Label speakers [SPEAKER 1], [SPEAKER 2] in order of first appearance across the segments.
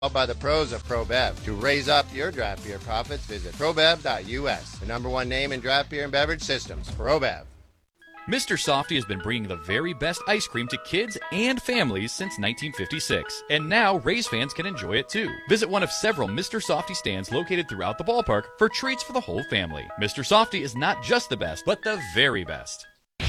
[SPEAKER 1] by the pros of ProBev. To raise up your draft beer profits, visit ProBev.us, the number one name in draft beer and beverage systems. ProBev.
[SPEAKER 2] Mr. Softee has been bringing the very best ice cream to kids and families since 1956. And now Rays fans can enjoy it too. Visit one of several Mr. Softee stands located throughout the ballpark for treats for the whole family. Mr. Softee is not just the best, but the very best.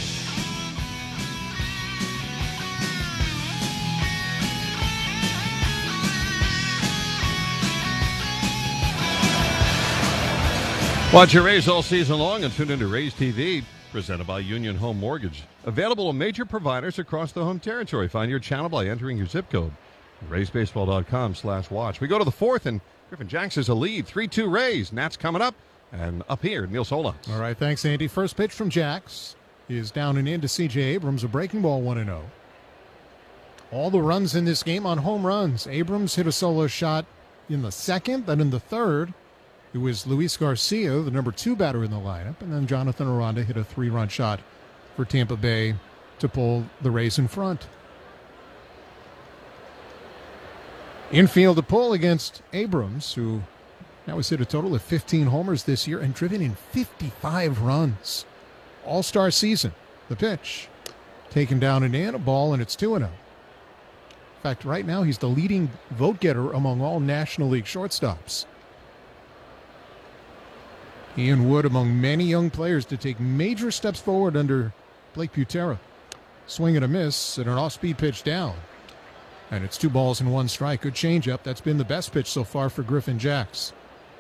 [SPEAKER 3] Watch your Rays all season long and tune into Rays TV, presented by Union Home Mortgage. Available on major providers across the home territory. Find your channel by entering your zip code. RaysBaseball.com/watch. We go to the fourth, and Griffin Jax is a lead. 3-2 Rays. Nats coming up. And up here, Neil Solondz.
[SPEAKER 4] All right, thanks, Andy. First pitch from Jax is down and in to C.J. Abrams, a breaking ball 1-0. All the runs in this game on home runs. Abrams hit a solo shot in the second, then in the third. It was Luis Garcia, the number 2 batter in the lineup, and then Jonathan Aranda hit a 3-run shot for Tampa Bay to pull the Rays in front. Infield to pull against Abrams, who now has hit a total of 15 homers this year and driven in 55 runs. All-star season. The pitch. Taken down and in, a ball, and it's 2-0. In fact, right now he's the leading vote-getter among all National League shortstops. Ian Wood among many young players to take major steps forward under Blake Butera. Swing and a miss and an off-speed pitch down. And it's 2 balls and 1 strike. Good changeup. That's been the best pitch so far for Griffin Jax.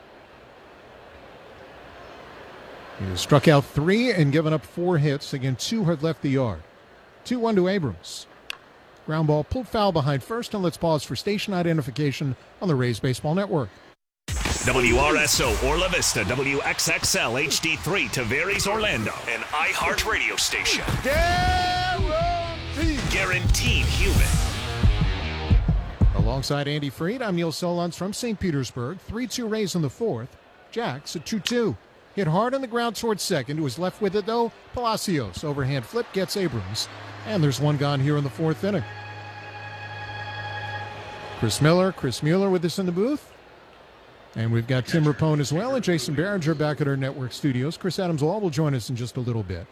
[SPEAKER 4] He has struck out 3 and given up 4 hits. Again, 2 have left the yard. 2-1 to Abrams. Ground ball pulled foul behind first, and let's pause for station identification on the Rays Baseball Network.
[SPEAKER 5] WRSO Orla Vista, WXXL HD3 Tavares Orlando, an iHeart radio station. Guaranteed human.
[SPEAKER 4] Alongside Andy Freed, I'm Neil Solondz from St. Petersburg. 3-2 Rays in the fourth. Jax at 2-2. Hit hard on the ground towards second. Who was left with it, though? Palacios. Overhand flip gets Abrams. And there's 1 gone here in the 4th inning. Chris Mueller with us in the booth. And we've got Tim Rapone as well, and Jason Behringer back at our network studios. Chris Adams-Law will join us in just a little bit.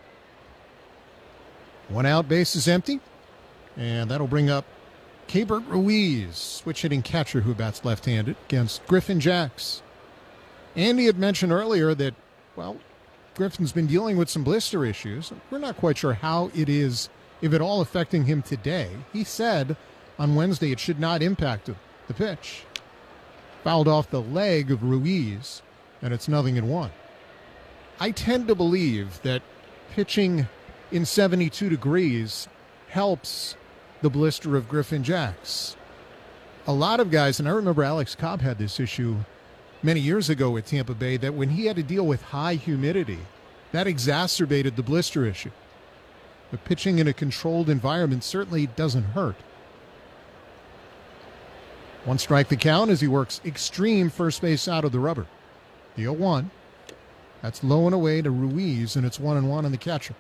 [SPEAKER 4] 1 out, base is empty. And that'll bring up Keibert Ruiz, switch-hitting catcher who bats left-handed against Griffin Jax. Andy had mentioned earlier that, well, Griffin's been dealing with some blister issues. We're not quite sure how it is, if at all, affecting him today. He said on Wednesday it should not impact the pitch. Fouled off the leg of Ruiz, and it's 0-1. I tend to believe that pitching in 72 degrees helps the blister of Griffin Jax. A lot of guys, and I remember Alex Cobb had this issue many years ago at Tampa Bay, that when he had to deal with high humidity, that exacerbated the blister issue. But pitching in a controlled environment certainly doesn't hurt. 1 strike the count as he works extreme first base out of the rubber. The 0-1. That's low and away to Ruiz, and it's 1-1 on the catcher.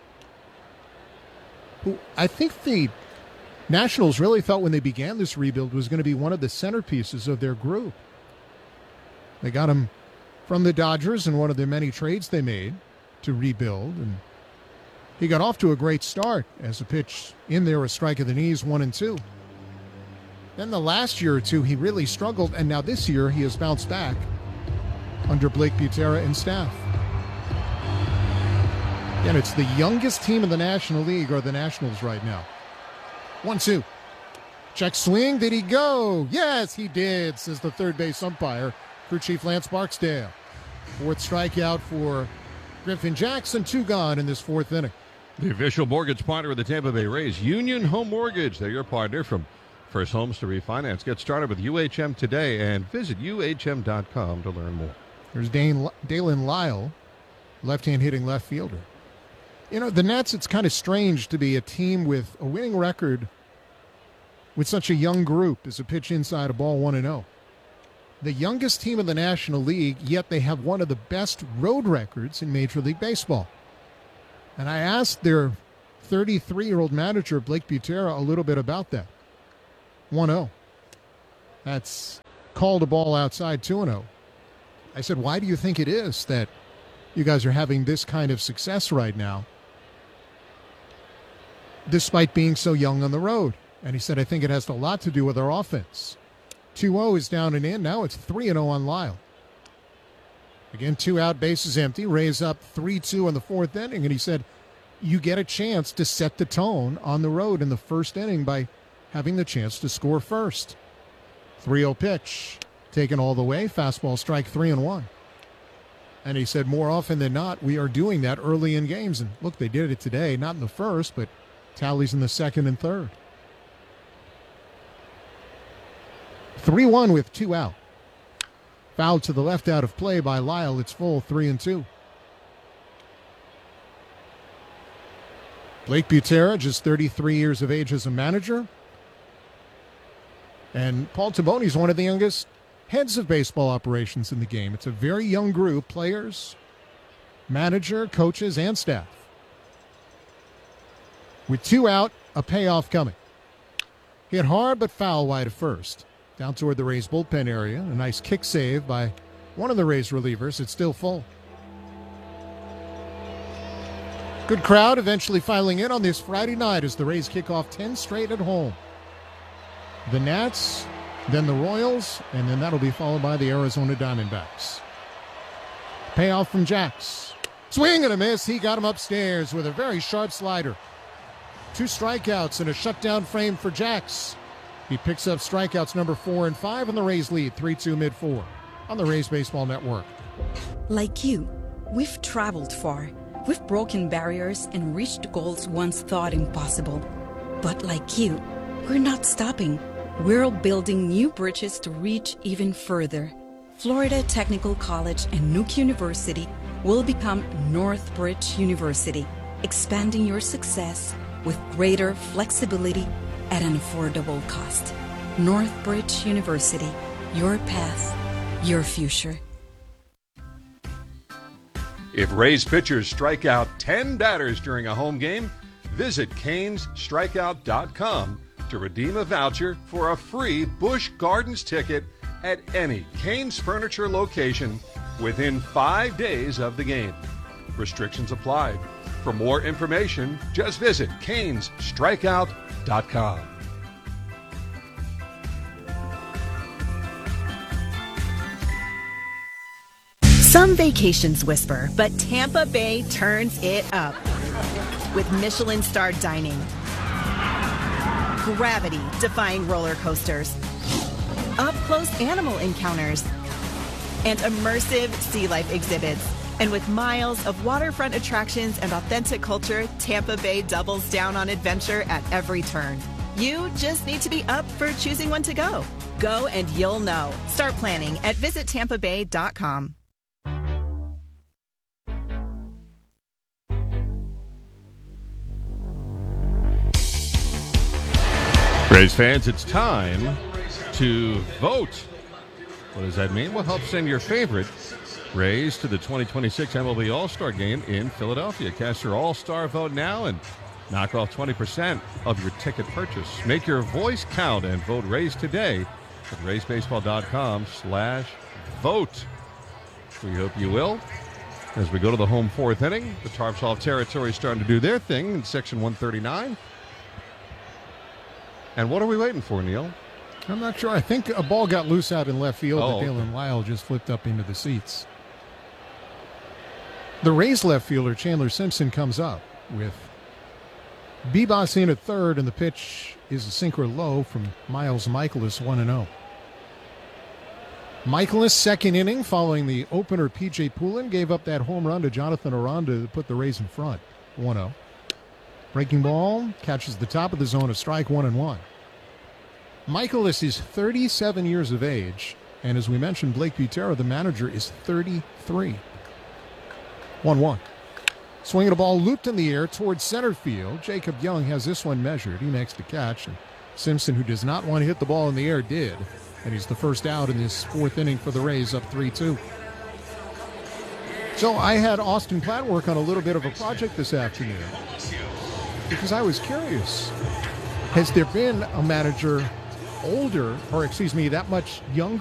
[SPEAKER 4] Who I think the Nationals really thought when they began this rebuild was going to be one of the centerpieces of their group. They got him from the Dodgers in one of the many trades they made to rebuild, and he got off to a great start as a pitch in there, a strike of the knees, 1-2. Then the last year or two, he really struggled, and now this year he has bounced back under Blake Butera and staff. And it's the youngest team in the National League are the Nationals right now. 1-2. Check swing. Did he go? Yes, he did, says the third base umpire, crew chief Lance Barksdale. 4th strikeout for Griffin Jax, 2 gone in this 4th inning.
[SPEAKER 3] The official mortgage partner of the Tampa Bay Rays, Union Home Mortgage. They're your partner from First Homes to Refinance. Get started with UHM today and visit UHM.com to learn more.
[SPEAKER 4] There's Dalen Lyle, left-hand hitting left fielder. You know, the Nats, it's kind of strange to be a team with a winning record with such a young group as a pitch inside a ball 1-0. The youngest team in the National League, yet they have one of the best road records in Major League Baseball. And I asked their 33-year-old manager, Blake Butera, a little bit about that. 1-0. That's called a ball outside 2-0. I said, why do you think it is that you guys are having this kind of success right now, despite being so young on the road? And he said, I think it has a lot to do with our offense. 2-0 is down and in. Now it's 3-0 on Lyle. Again, 2 out, bases empty. Rays up 3-2 in the 4th inning. And he said, you get a chance to set the tone on the road in the 1st inning by having the chance to score first. 3-0 pitch, taken all the way. Fastball strike 3-1. And he said, more often than not, we are doing that early in games. And look, they did it today, not in the 1st, but tallies in the 2nd and 3rd. 3-1 with 2 out. Foul to the left out of play by Lyle. It's full, 3-2. Blake Butera, just 33 years of age as a manager. And Paul Taboni is one of the youngest heads of baseball operations in the game. It's a very young group, players, manager, coaches, and staff. With 2 out, a payoff coming. Hit hard but foul wide of first. Down toward the Rays bullpen area. A nice kick save by one of the Rays relievers. It's still full. Good crowd eventually filing in on this Friday night as the Rays kick off 10 straight at home. The Nats, then the Royals, and then that'll be followed by the Arizona Diamondbacks. Payoff from Jax. Swing and a miss. He got him upstairs with a very sharp slider. 2 strikeouts and a shutdown frame for Jax. He picks up strikeouts number 4 and 5, and the Rays lead 3-2 mid-4 on the Rays Baseball Network.
[SPEAKER 6] Like you, we've traveled far. We've broken barriers and reached goals once thought impossible. But like you, we're not stopping. We're building new bridges to reach even further. Florida Technical College and Nuke University will become Northbridge University, expanding your success with greater flexibility at an affordable cost. Northbridge University, your path, your future.
[SPEAKER 3] If Rays pitchers strike out 10 batters during a home game, visit CanesStrikeout.com to redeem a voucher for a free Busch Gardens ticket at any Canes Furniture location within 5 days of the game. Restrictions apply. For more information, just visit CanesStrikeout.com.
[SPEAKER 7] Some vacations whisper, but Tampa Bay turns it up with Michelin-starred dining, gravity-defying roller coasters, up-close animal encounters, and immersive sea life exhibits. And with miles of waterfront attractions and authentic culture, Tampa Bay doubles down on adventure at every turn. You just need to be up for choosing when to go. Go and you'll know. Start planning at visitTampaBay.com.
[SPEAKER 3] Rays fans, it's time to vote. What does that mean? Well, help send your favorite Rays to the 2026 MLB All-Star Game in Philadelphia. Cast your All-Star vote now and knock off 20% of your ticket purchase. Make your voice count and vote Rays today at RaysBaseball.com/vote. We hope you will. As we go to the home 4th inning, the Tarps off territory starting to do their thing in section 139. And what are we waiting for, Neil?
[SPEAKER 4] I'm not sure. I think a ball got loose out in left field, but
[SPEAKER 3] okay.
[SPEAKER 4] Dalen Lyle just flipped up into the seats. The Rays left fielder, Chandler Simpson, comes up with Bebas in at third, and the pitch is a sinker low from Miles Michaelis, 1-0. Michaelis, second inning, following the opener, P.J. Poulin, gave up that home run to Jonathan Aranda to put the Rays in front, 1-0. Breaking ball, catches the top of the zone, a strike, 1-1. Michaelis is 37 years of age, and as we mentioned, Blake Butera, the manager, is 33. 1-1. Swinging a ball looped in the air towards center field. Jacob Young has this one measured. He makes the catch, and Simpson, who does not want to hit the ball in the air, did. And he's the first out in this 4th inning for the Rays, up 3-2. So I had Austin Platt work on a little bit of a project this afternoon because I was curious. Has there been a manager older, or excuse me, that much younger